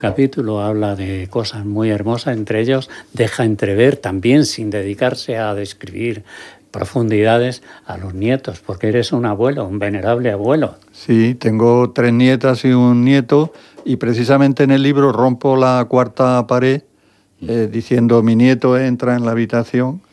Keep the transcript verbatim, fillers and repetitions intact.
capítulo habla de cosas muy hermosas, entre ellos deja entrever también, sin dedicarse a describir profundidades, a los nietos, porque eres un abuelo, un venerable abuelo. Sí, tengo tres nietas y un nieto, y precisamente en el libro rompo la cuarta pared eh, diciendo mi nieto entra en la habitación,